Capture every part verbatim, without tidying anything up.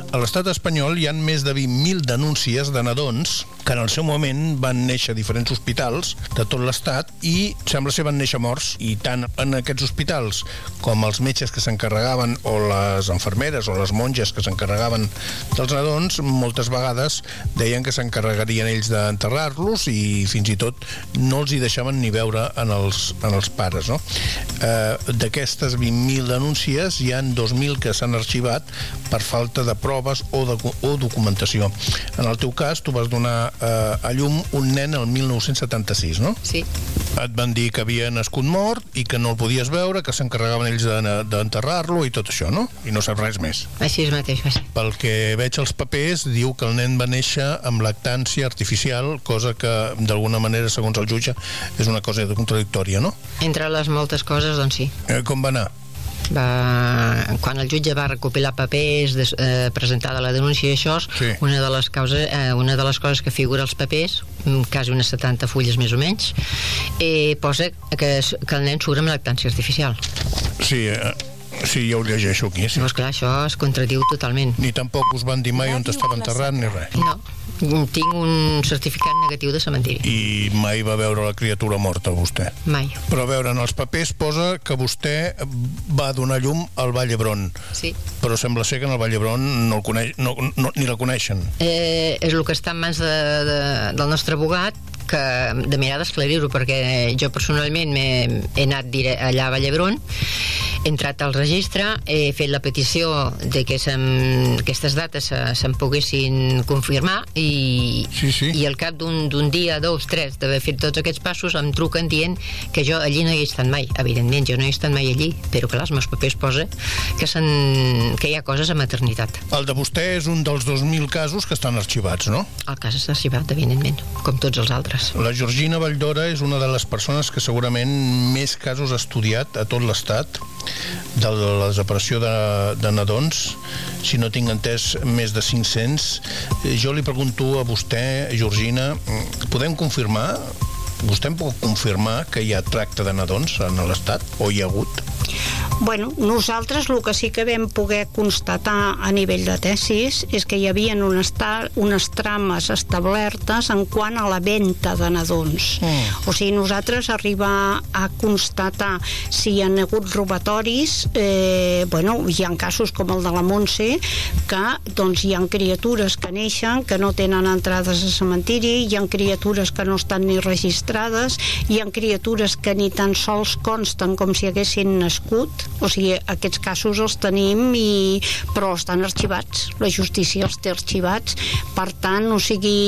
a l'estat espanyol hi ha més de vint mil denúncies de nadons que en el seu moment van néixer a diferents hospitals de tot l'estat i sembla ser van néixer morts, i tant en aquests hospitals com els metges que s'encarregaven o les infermeres o les monges que s'encarregaven dels nadons moltes vegades deien que s'encarregarien ells d'enterrar-los i fins i tot no els hi deixaven ni veure en els, en els pares, no? Eh, d'aquestes vint mil denúncies hi han dos mil que s'han arxivat per falta de proves o, de, o documentació. En el teu cas, tu vas donar eh, a llum un nen el mil nou-cents setanta-sis, no? Sí. Et van dir que havia nascut mort i que no el podies veure, que s'encarregaven ells d'enterrar-lo i tot això, no? I no saps res més. Així és mateix, va ser. Pel que veig als papers, diu que el nen va néixer amb lactància artificial, cosa que, d'alguna manera, segons el jutge, és una cosa contradictòria, no? Entre les moltes coses, doncs sí. Eh, com va anar? Va, quan el jutge va recopilar papers de, eh, presentada la denúncia i això, sí. una, de les causes, eh, una de les coses que figura als papers, quasi unes setanta fulles més o menys, eh, posa que, que el nen surt amb lactància artificial. Sí, eh, sí, ja ho llegeixo aquí. Sí. No, esclar, això es contradiu totalment. Ni tampoc us van dir mai on estava enterrat ni res. No, tinc un certificat negatiu de cementiri. I mai va veure la criatura morta, vostè? Mai. Però a veure, en els papers posa que vostè va donar llum al Vall d'Hebron. Sí. Però sembla ser que en el Vall d'Hebron no el coneix, no, no, ni la coneixen. Eh, és el que està en mans de, de, del nostre abogat, que de mirar d'esclarir-ho, perquè jo personalment he anat dire, allà a Vall d'Hebron, he entrat al registre, he fet la petició de que aquestes dates se, se'n poguessin confirmar i, sí, sí. i al cap d'un dia, dos, tres d'haver fet tots aquests passos em truquen dient que jo allí no hi he estat mai. Evidentment, jo no hi he estat mai allí, però clar, els meus papers posa que, que hi ha coses a maternitat. El de vostè és un dels dos mil casos que estan arxivats, no? El cas està arxivat, evidentment, com tots els altres. La Georgina Valldora és una de les persones que segurament més casos ha estudiat a tot l'estat de la desaparició de, de nadons, si no tinc entès més de cinc-cents. Jo li pregunto a vostè, Georgina, podem confirmar, vostè em pot confirmar que hi ha tracte de nadons en l'estat, o hi ha hagut? Bueno, nosaltres el que sí que vam poder constatar a nivell de tesis és que hi havia unes, unes trames establertes en quant a la venda de nadons. Mm. O sigui, nosaltres arribar a constatar si hi ha hagut robatoris, eh, bueno, hi ha casos com el de la Montse, que doncs hi ha criatures que neixen, que no tenen entrades a cementiri, hi ha criatures que no estan ni registrades, hi ha criatures que ni tan sols consten com si haguessin nascut. O sigui, aquests casos els tenim i... però estan arxivats, la justícia els té arxivats, per tant, o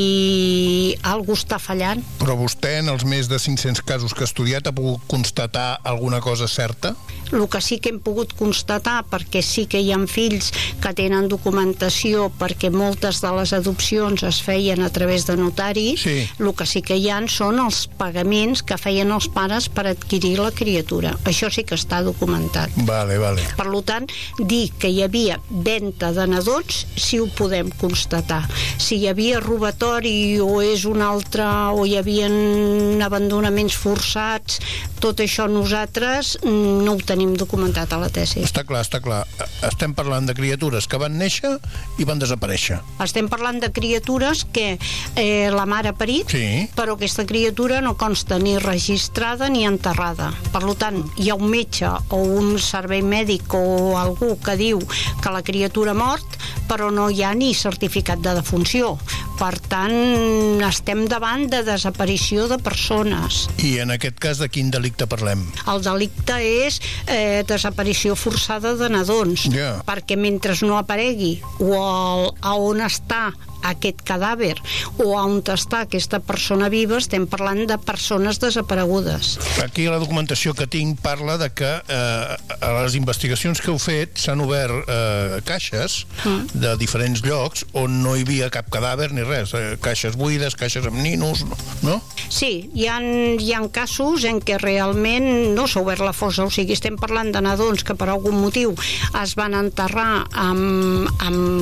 sigui, algú està fallant. Però vostè, en els més de cinc-cents casos que ha estudiat, ha pogut constatar alguna cosa certa? El que sí que hem pogut constatar, perquè sí que hi ha fills que tenen documentació, perquè moltes de les adopcions es feien a través de notari, sí. El que sí que hi ha són els pagaments que feien els pares per adquirir la criatura. Això sí que està documentat. Vale, vale. Per tant, dir que hi havia venda de nadons, sí ho podem constatar. Si hi havia robatori o és un altre, o hi havia abandonaments forçats, tot això nosaltres no ho tenim documentat a la tesi. Està clar, està clar. Estem parlant de criatures que van néixer i van desaparèixer. Estem parlant de criatures que eh, la mare ha parit, sí. Però aquesta criatura no consta ni registrada ni enterrada. Per tant, hi ha un metge o un servei mèdic o algú que diu que la criatura ha mort, però no hi ha ni certificat de defunció. Per tant, estem davant de desaparició de persones. I en aquest cas de quin delicte parlem? El delicte és eh, desaparició forçada de nadons, yeah. Perquè mentre no aparegui o el, a on està aquest cadàver o on està aquesta persona viva, estem parlant de persones desaparegudes. Aquí la documentació que tinc parla de que eh, a les investigacions que heu fet s'han obert eh, caixes mm. de diferents llocs on no hi havia cap cadàver ni res, eh, caixes buides, caixes amb ninos, no? Sí, hi ha, hi ha casos en què realment no s'ha obert la fossa, o sigui, estem parlant de nadons que per algun motiu es van enterrar amb, amb,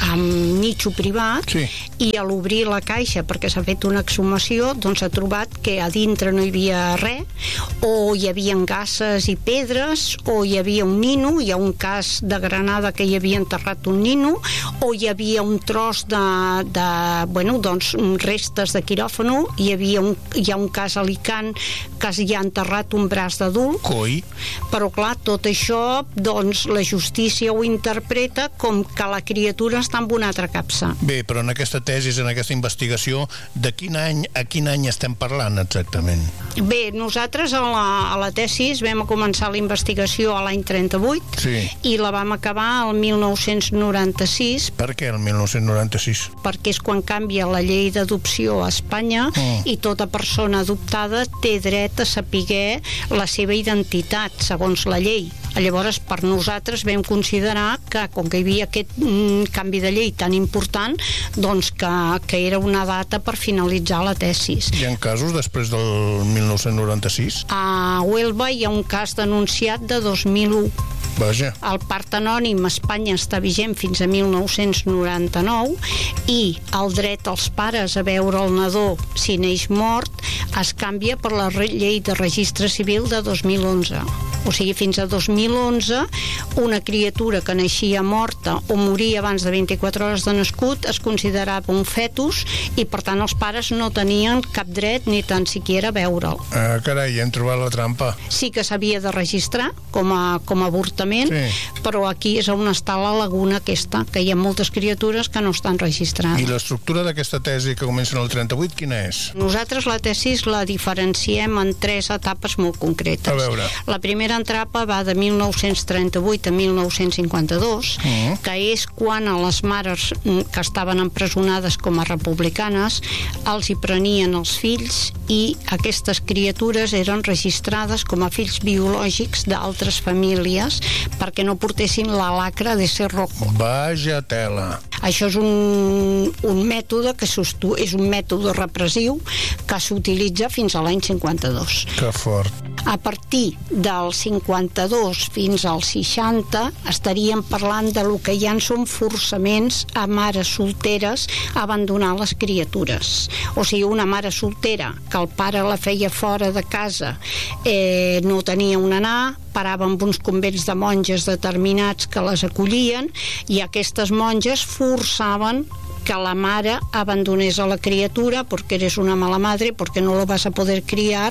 amb nitxo privat, sí. I a l'obrir la caixa perquè s'ha fet una exhumació, doncs s'ha trobat que a dintre no hi havia res, o hi havia gasses i pedres, o hi havia un nino, hi ha un cas de Granada que hi havia enterrat un nino, o hi havia un tros de, de bueno, doncs, restes de quiròfano, hi havia un, hi ha un cas a Alicant que hi ha enterrat un braç d'adult. Coi. Però clar, tot això, doncs la justícia ho interpreta com que la criatura està en una altra capsa. Bé, però en aquesta tesi, en aquesta investigació, de quin any a quin any estem parlant exactament? Bé, nosaltres a la, a la tesi vam començar la investigació a l'any trenta-vuit, sí. I la vam acabar el mil nou-cents noranta-sis. Per què el mil nou-cents noranta-sis? Perquè és quan canvia la llei d'adopció a Espanya, mm. I tota persona adoptada té dret a saber la seva identitat, segons la llei. Llavors, per nosaltres vam considerar que, com que hi havia aquest mm, canvi de llei tan important, doncs que, que era una data per finalitzar la tesis. Hi ha casos després del mil nou-cents noranta-sis? A Huelva hi ha un cas denunciat de dos mil u. Vaja. El part anònim a Espanya està vigent fins a mil nou-cents noranta-nou i el dret als pares a veure el nadó si neix mort es canvia per la llei de registre civil de dos mil onze. O sigui, fins a dos mil onze una criatura que naixia morta o moria abans de vint-i-quatre hores de nascut es considerava un fetus i per tant els pares no tenien cap dret ni tan siquiera a veure'l. Ah, carai, hem trobat la trampa. Sí que s'havia de registrar com a, com a avortament, sí. Però aquí és on està la laguna aquesta, que hi ha moltes criatures que no estan registrades. I l'estructura d'aquesta tesi que comença en el trenta-vuit, quina és? Nosaltres la tesi la diferenciem en tres etapes molt concretes. A veure. La primera etapa va de mil nou-cents trenta-vuit a mil nou-cents cinquanta-dos, mm. que és quan a les mares que estaven empresonades com a republicanes els hi prenien els fills i aquestes criatures eren registrades com a fills biològics d'altres famílies perquè no portessin la lacra de ser rojo. Vaja tela. Això és un, un mètode que és un mètode repressiu que s'utilitza fins a l'any cinquanta-dos. Que fort. A partir del cinquanta-dos fins al seixanta estaríem parlant de lo que ja en són forçaments a mares solteres a abandonar les criatures. O sigui, una mare soltera que el pare la feia fora de casa, eh, no tenia on anar, parava amb uns convents de monges determinats que les acollien i aquestes monges forçaven que la mare abandonés a la criatura porque eres una mala madre, porque no lo vas a poder criar,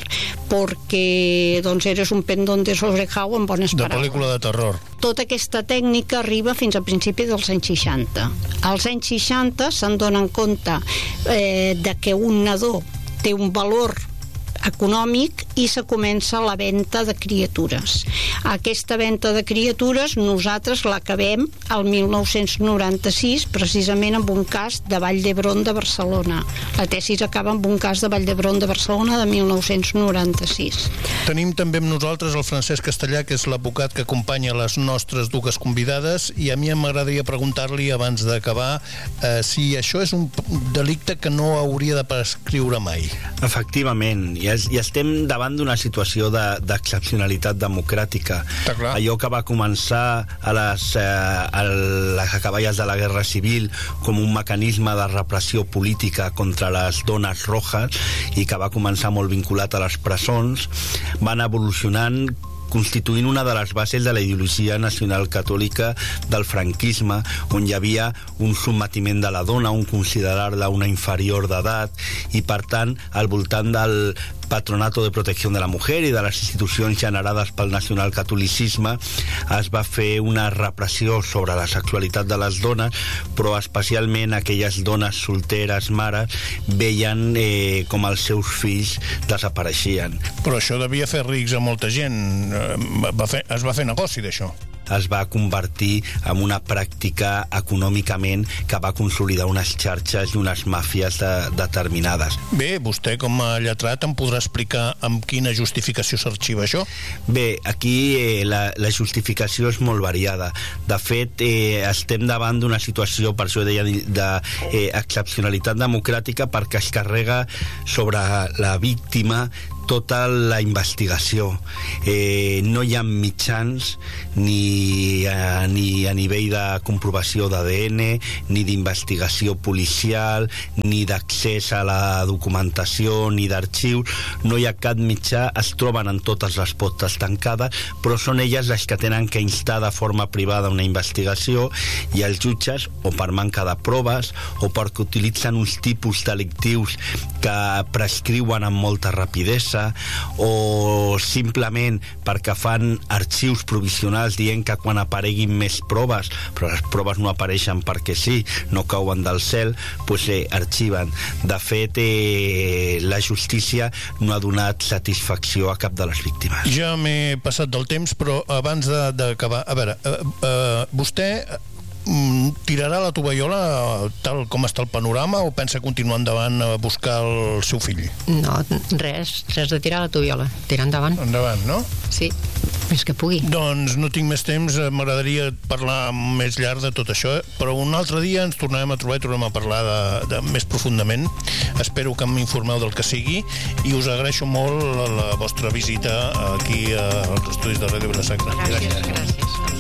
porque doncs eres un pendón desorejado en bones paraules. De pel·lícula de terror. Tota aquesta tècnica arriba fins a principi dels anys seixanta. Als anys seixanta se'n donen compte eh, de que un nadó té un valor econòmic i se comença la venda de criatures. Aquesta venda de criatures nosaltres l'acabem al mil nou-cents noranta-sis precisament amb un cas de Vall d'Hebron de Barcelona. La tesi acaba amb un cas de Vall d'Hebron de Barcelona de mil nou-cents noranta-sis. Tenim també amb nosaltres el Francesc Castellà, que és l'advocat que acompanya les nostres dues convidades, i a mi m'agradaria preguntar-li abans d'acabar eh, si això és un delicte que no hauria de prescriure mai. Efectivament, i i estem davant d'una situació d'excepcionalitat de, democràtica. Allò que va començar a les, eh, a les acaballes de la Guerra Civil com un mecanisme de repressió política contra les dones rojas i que va començar molt vinculat a les presons, van evolucionant constituint una de les bases de la ideologia nacional catòlica del franquisme, on hi havia un sotmetiment de la dona, un considerar-la una inferior d'edat, i per tant, al voltant del Patronato de Protección de la Mujer i de les institucions generades pel nacionalcatolicisme es va fer una repressió sobre la sexualitat de les dones, però especialment aquelles dones solteres, mares, veien eh, com els seus fills desapareixien. Però això devia fer rics a molta gent. Va fer, es va fer negoci d'això. Es va convertir en una pràctica econòmicament que va consolidar unes xarxes i unes màfies de, determinades. Bé, vostè com a lletrat em podrà explicar amb quina justificació s'arxiva això? Bé, aquí eh, la, la justificació és molt variada. De fet, eh, estem davant d'una situació, per això deia, d'excepcionalitat de, eh, democràtica, perquè es carrega sobre la víctima tota la investigació. Eh, no hi ha mitjans ni a, ni a nivell de comprovació d'A D N, ni d'investigació policial, ni d'accés a la documentació, ni d'arxius. No hi ha cap mitjà, es troben en totes les portes tancades, però són elles les que tenen que instar de forma privada una investigació, i els jutges, o per manca de proves, o perquè utilitzen uns tipus delictius que prescriuen amb molta rapidesa, o simplement perquè fan arxius provisionals dient que quan apareguin més proves, però les proves no apareixen perquè sí, no cauen del cel, doncs eh, arxiven. De fet, eh, la justícia no ha donat satisfacció a cap de les víctimes. Ja m'he passat del temps, però abans d'acabar, a veure, eh, eh, vostè tirarà la tovallola tal com està el panorama o pensa continuar endavant a buscar el seu fill? No, res, res de tirar la tovallola, tirar endavant. Endavant, no? Sí, més que pugui. Doncs no tinc més temps, m'agradaria parlar més llarg de tot això, però un altre dia ens tornarem a trobar i tornem a parlar de, de més profundament. Espero que m'informeu del que sigui i us agraeixo molt la vostra visita aquí als estudis de Ràdio Vila-sacra. Gràcies, gràcies.